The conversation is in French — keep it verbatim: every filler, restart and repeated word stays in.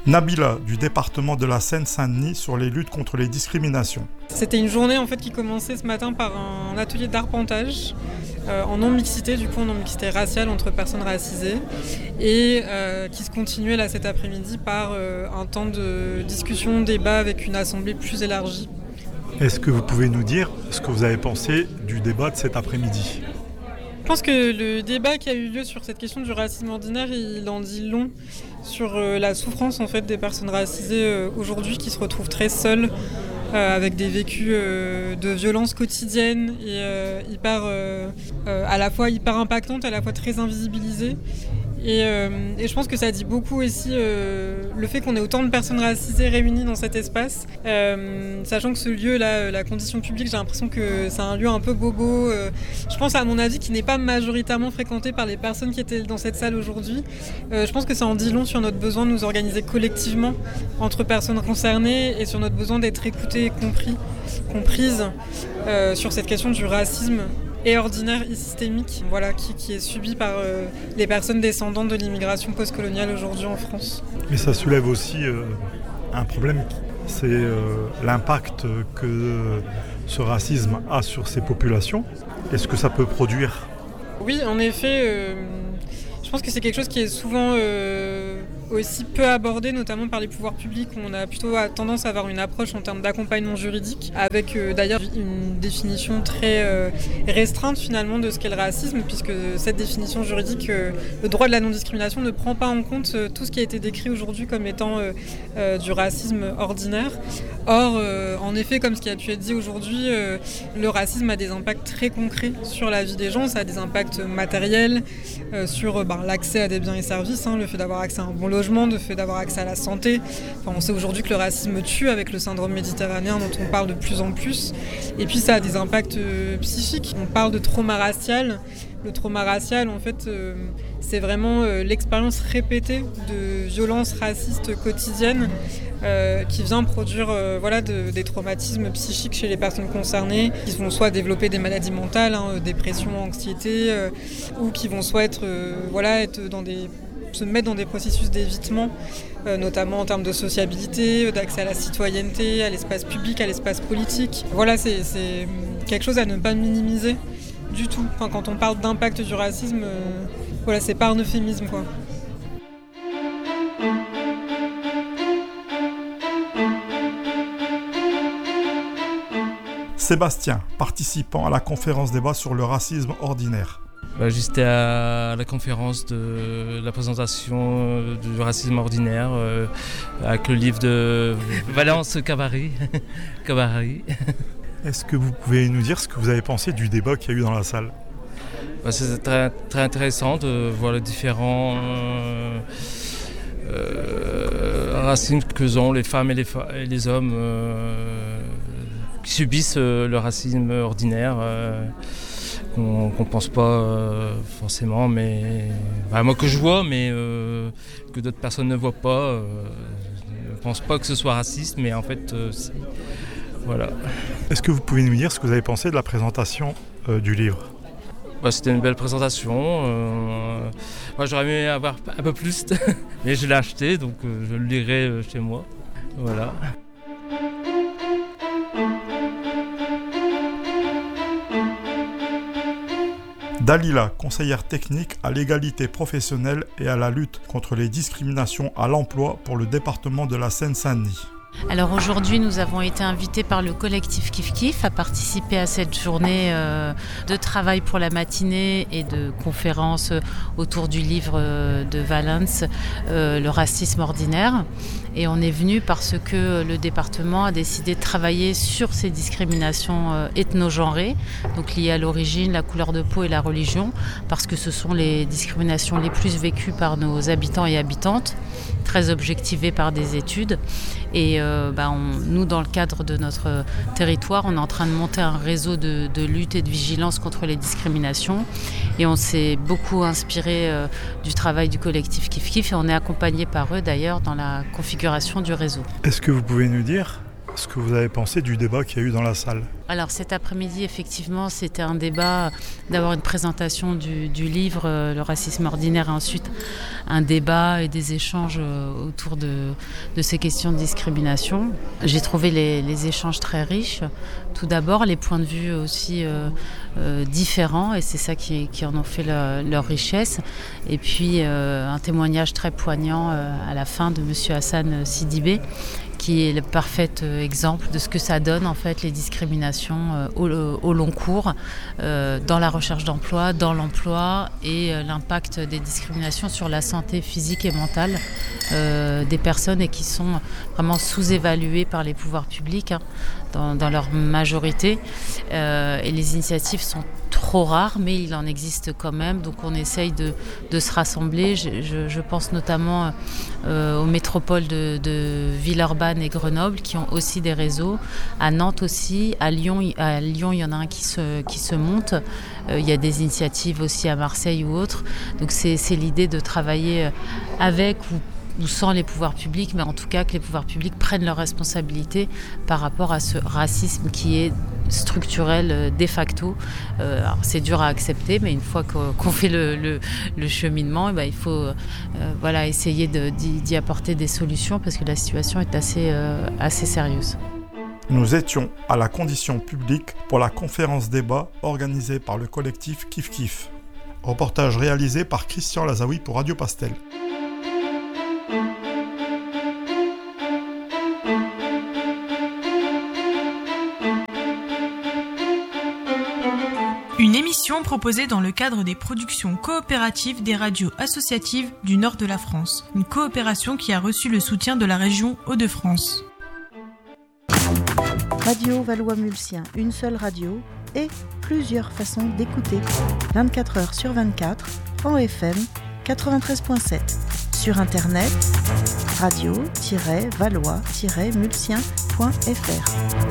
Nabila, du département de la Seine-Saint-Denis, sur les luttes contre les discriminations. C'était une journée en fait qui commençait ce matin par un atelier d'arpentage euh, en non-mixité, du coup en non-mixité raciale entre personnes racisées, et euh, qui se continuait là cet après-midi par euh, un temps de discussion, débat avec une assemblée plus élargie. Est-ce que vous pouvez nous dire ce que vous avez pensé du débat de cet après-midi ? Je pense que le débat qui a eu lieu sur cette question du racisme ordinaire, il en dit long sur euh, la souffrance en fait, des personnes racisées euh, aujourd'hui qui se retrouvent très seules, euh, avec des vécus euh, de violence quotidienne et euh, hyper, euh, euh, à la fois hyper impactantes, à la fois très invisibilisées. Et, euh, et je pense que ça dit beaucoup aussi euh, le fait qu'on ait autant de personnes racisées réunies dans cet espace, euh, sachant que ce lieu-là, la condition publique, j'ai l'impression que c'est un lieu un peu bobo. Euh, je pense à mon avis qui n'est pas majoritairement fréquenté par les personnes qui étaient dans cette salle aujourd'hui. Euh, je pense que ça en dit long sur notre besoin de nous organiser collectivement entre personnes concernées et sur notre besoin d'être écoutés et compris, comprises euh, sur cette question du racisme et ordinaire et systémique, voilà, qui, qui est subi par euh, les personnes descendantes de l'immigration postcoloniale aujourd'hui en France. Mais ça soulève aussi euh, un problème, c'est euh, l'impact que ce racisme a sur ces populations. Est-ce que ça peut produire ? Oui, en effet, euh, je pense que c'est quelque chose qui est souvent euh, aussi peu abordé, notamment par les pouvoirs publics, où on a plutôt tendance à avoir une approche en termes d'accompagnement juridique, avec euh, d'ailleurs une définition très euh, restreinte finalement de ce qu'est le racisme, puisque cette définition juridique, euh, le droit de la non-discrimination, ne prend pas en compte euh, tout ce qui a été décrit aujourd'hui comme étant euh, euh, du racisme ordinaire. Or, euh, en effet, comme ce qui a pu être dit aujourd'hui, euh, le racisme a des impacts très concrets sur la vie des gens, ça a des impacts matériels, euh, sur euh, ben, l'accès à des biens et services, hein, le fait d'avoir accès à un bon logement, le fait d'avoir accès à la santé. Enfin, on sait aujourd'hui que le racisme tue avec le syndrome méditerranéen dont on parle de plus en plus. Et puis ça a des impacts euh, psychiques. On parle de trauma racial. Le trauma racial, en fait, euh, c'est vraiment euh, l'expérience répétée de violences racistes quotidiennes euh, qui vient produire euh, voilà, de, des traumatismes psychiques chez les personnes concernées, qui vont soit développer des maladies mentales, hein, dépression, anxiété, euh, ou qui vont soit être, euh, voilà, être dans des, se mettre dans des processus d'évitement, euh, notamment en termes de sociabilité, d'accès à la citoyenneté, à l'espace public, à l'espace politique. Voilà, c'est, c'est quelque chose à ne pas minimiser du tout. Enfin, quand on parle d'impact du racisme, euh, voilà, c'est pas un euphémisme, quoi. Sébastien, participant à la conférence débat sur le racisme ordinaire. Bah, j'étais à la conférence de la présentation du racisme ordinaire euh, avec le livre de Valence Cabarry. Cabarry. Est-ce que vous pouvez nous dire ce que vous avez pensé du débat qu'il y a eu dans la salle ? Bah, c'est très, très intéressant de voir les différents euh, euh, racismes que ont les femmes et les, fa- et les hommes euh, qui subissent euh, le racisme ordinaire. Euh, qu'on ne pense pas euh, forcément, mais bah, moi que je vois, mais euh, que d'autres personnes ne voient pas. Euh, ne pense pas que ce soit raciste, mais en fait, euh, si. Voilà. Est-ce que vous pouvez nous dire ce que vous avez pensé de la présentation euh, du livre ? Bah, c'était une belle présentation. Euh, moi, j'aurais aimé avoir un peu plus, mais je l'ai acheté, donc euh, je le lirai euh, chez moi. Voilà. Dalila, conseillère technique à l'égalité professionnelle et à la lutte contre les discriminations à l'emploi pour le département de la Seine-Saint-Denis. Alors aujourd'hui, nous avons été invités par le collectif Kif Kif à participer à cette journée euh, de travail pour la matinée et de conférences autour du livre de Valence, euh, Le racisme ordinaire. Et on est venu parce que le département a décidé de travailler sur ces discriminations euh, ethno-genrées, donc liées à l'origine, la couleur de peau et la religion, parce que ce sont les discriminations les plus vécues par nos habitants et habitantes, très objectivées par des études. Et euh, bah on, nous, dans le cadre de notre territoire, on est en train de monter un réseau de, de lutte et de vigilance contre les discriminations. Et on s'est beaucoup inspiré euh, du travail du collectif Kif Kif et on est accompagné par eux d'ailleurs dans la configuration du réseau. Est-ce que vous pouvez nous dire ce que vous avez pensé du débat qu'il y a eu dans la salle ? Alors cet après-midi, effectivement, c'était un débat, d'avoir une présentation du, du livre euh, Le racisme ordinaire, et ensuite un débat et des échanges euh, autour de, de ces questions de discrimination. J'ai trouvé les, les échanges très riches. Tout d'abord, les points de vue aussi euh, euh, différents, et c'est ça qui, qui en ont fait leur, leur richesse. Et puis euh, un témoignage très poignant euh, à la fin de Monsieur Hassan Sidibé, qui est le parfait exemple de ce que ça donne en fait les discriminations au, au long cours euh, dans la recherche d'emploi, dans l'emploi et euh, l'impact des discriminations sur la santé physique et mentale euh, des personnes, et qui sont vraiment sous-évaluées par les pouvoirs publics hein, dans, dans leur majorité. Euh, et les initiatives sont trop rares, mais il en existe quand même, donc on essaye de, de se rassembler. Je, je, je pense notamment euh, aux métropoles de, de Villeurbanne et Grenoble, qui ont aussi des réseaux, à Nantes aussi, à Lyon, à Lyon il y en a un qui se, qui se monte, euh, il y a des initiatives aussi à Marseille ou autres, donc c'est, c'est l'idée de travailler avec ou ou sans les pouvoirs publics, mais en tout cas que les pouvoirs publics prennent leurs responsabilités par rapport à ce racisme qui est structurel de facto. Euh, alors c'est dur à accepter, mais une fois qu'on fait le, le, le cheminement, eh ben, il faut euh, voilà, essayer de, d'y, d'y apporter des solutions, parce que la situation est assez, euh, assez sérieuse. Nous étions à la condition publique pour la conférence débat organisée par le collectif Kif Kif. Reportage réalisé par Christian Lazaoui pour Radio Pastel. Une émission proposée dans le cadre des productions coopératives des radios associatives du nord de la France. Une coopération qui a reçu le soutien de la région Hauts-de-France. Radio Valois-Mulsien, une seule radio et plusieurs façons d'écouter. vingt-quatre heures sur vingt-quatre, en F M quatre-vingt-treize virgule sept. Sur internet, radio tiret valois tiret mulsien point f r.